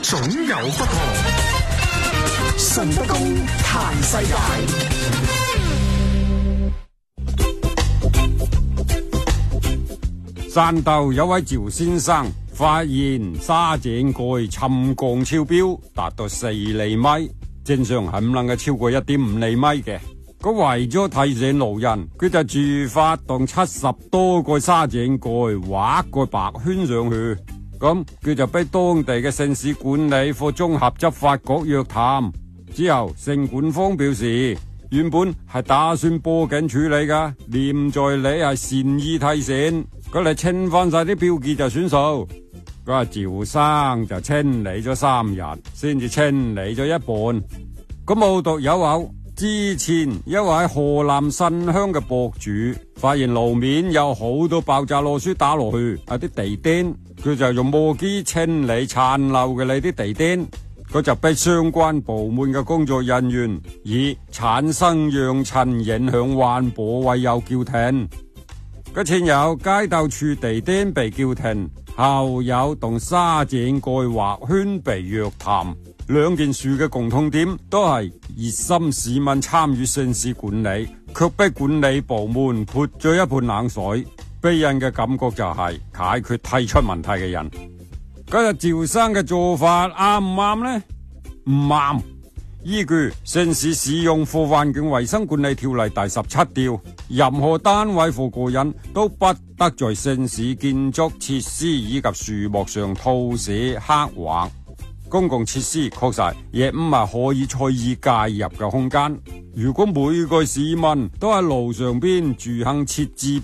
總有不同。順德公彈世界。 汕頭有位趙先生發現沙井蓋沉降超標，達到4厘米，正常係唔能夠超過1.5厘米嘅。佢為咗提醒路人，佢就自發動70多個沙井蓋畫個白圈上去。咁佢就俾當地嘅城市管理課綜合執法局約談之後，城管方表示原本係打算報警處理噶，念在你係善意提醒，佢嚟清翻晒啲標記就算數。嗰個趙生就清理咗3日，先至清理咗一半。咁無獨有偶，之前一位河南新鄉嘅博主發現路面有好多爆炸螺絲打落去啲地墊，佢就用磨機清理殘留嘅呢啲地墊，佢就逼相關部門嘅工作人員以產生揚塵影響環保為由叫停。前有街道處地墊被叫停，後有同沙井蓋畫圈被約談，兩件事嘅共通點都係熱心市民參與城市管理，卻被管理部門潑咗一盆冷水，俾人嘅感覺就係解決提出問題嘅人。嗰日趙生嘅做法啱唔啱呢？唔啱。依據《城市使用和環境衛生管理條例》第17條，任何單位或個人都不得在城市建築設施以及樹木上塗寫刻畫。公共設施確實亦唔係可以隨意介入嘅空間。如果每個市民都喺路上邊自行設置